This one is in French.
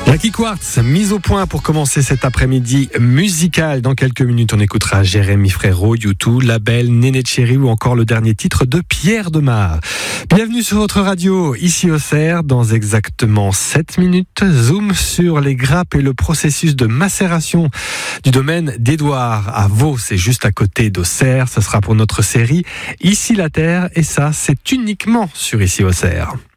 Lucky Quartz, mise au point pour commencer cet après-midi musical. Dans quelques minutes, on écoutera Jérémy Frérot, U2, Label, Néné Cherry ou encore le dernier titre de Pierre Demar. Bienvenue sur votre radio, ici Auxerre. Dans exactement 7 minutes, zoom sur les grappes et le processus de macération du domaine d'Édouard à Vaux. C'est juste à côté d'Auxerre. Ce sera pour notre série Ici la Terre et ça, c'est uniquement sur Ici Auxerre.